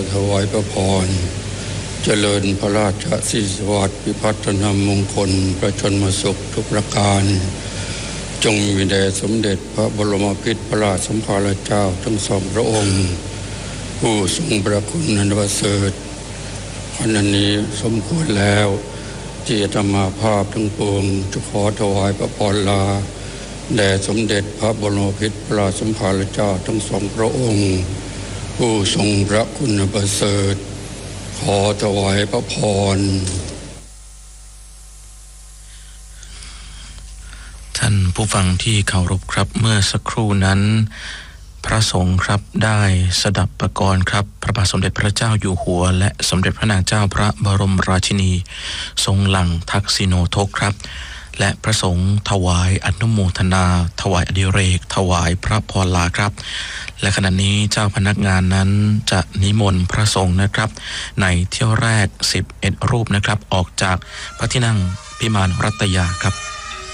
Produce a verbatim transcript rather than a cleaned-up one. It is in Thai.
ถวายพระพรเจริญพระราชสิริสวัสดิ์พิพัฒนมงคลประชนมสุขทุกประการจงมีแด่สมเด็จพระบรมพิตรพระราชสมภารเจ้าทั้งสองพระองค์ผู้ทรงพระคุณอันประเสริฐขณะนี้สมควรแล้วที่อาตมาภาพทั้งปวงจะขอถวายพระพรลาแด่สมเด็จพระบรมพิตรพระราชสมภารเจ้าทั้งสองพระองค์ผู้ทรงพระคุณอันประเสริฐขอถวายพระพรท่านผู้ฟังที่เคารพครับเมื่อสักครู่นั้นพระสงฆ์ครับได้สดับประกรณ์ครับพระบาทสมเด็จพระเจ้าอยู่หัวและสมเด็จพระนางเจ้าพระบรมราชินีทรงหลังทักษิโนทกครับและพระสงฆ์ถวายอนุโมทนาถวายอดิเรกถวายพระพรลาครับและขณะนี้เจ้าพนักงานนั้นจะนิมนต์พระสงฆ์นะครับในเที่ยวแรกสิบเอ็ดรูปนะครับออกจากพระที่นั่งพิมานรัตยาครับ